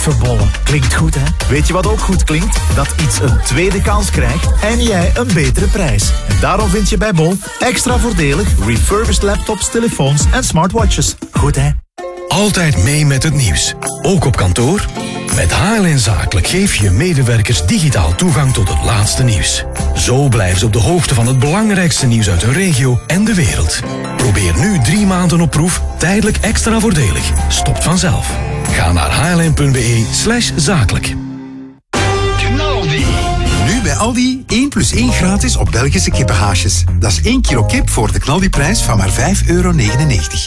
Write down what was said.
Effenbollen. Klinkt goed, hè? Weet je wat ook goed klinkt? Dat iets een tweede kans krijgt en jij een betere prijs. En daarom vind je bij Bol extra voordelig refurbished laptops, telefoons en smartwatches. Goed, hè? Altijd mee met het nieuws. Ook op kantoor? Met HLN Zakelijk geef je medewerkers digitaal toegang tot het laatste nieuws. Zo blijven ze op de hoogte van het belangrijkste nieuws uit hun regio en de wereld. Probeer nu 3 maanden op proef, tijdelijk extra voordelig. Stopt vanzelf. Ga naar hln.be/zakelijk. Nu bij Aldi 1 + 1 gratis op Belgische kippenhaasjes. Dat is 1 kilo kip voor de knaldiprijs van maar €5,99.